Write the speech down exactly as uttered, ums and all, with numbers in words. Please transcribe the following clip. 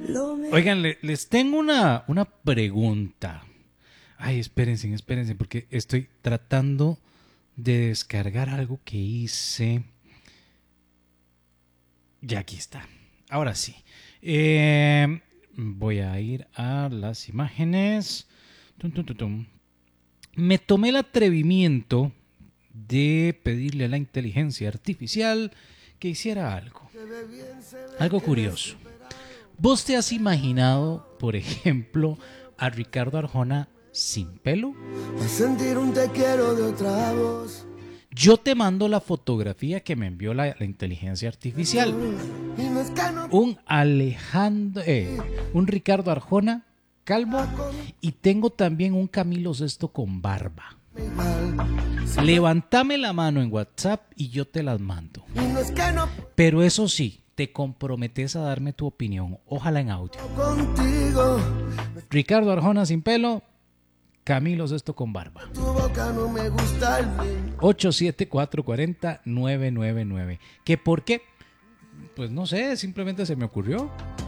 Oigan, le, les tengo una, una pregunta. Ay, espérense, espérense, porque estoy tratando de descargar algo que hice. Ya aquí está. Ahora sí. Eh, voy a ir a las imágenes. Tum, tum, tum, tum. Me tomé el atrevimiento de pedirle a la inteligencia artificial que hiciera algo. Algo curioso. ¿Vos te has imaginado, por ejemplo, a Ricardo Arjona sin pelo? A sentir un te quiero de otra voz. Yo te mando la fotografía que me envió la, la inteligencia artificial. Un Alejandro, eh, un Ricardo Arjona calvo, y tengo también un Camilo Sesto con barba. Levántame la mano en WhatsApp y yo te las mando. Pero eso sí, te comprometes a darme tu opinión, ojalá en audio. Ricardo Arjona sin pelo, Camilo Sesto con barba. ocho siete cuatro cuatro cero nueve nueve nueve. ¿Qué por qué? Pues no sé, simplemente se me ocurrió.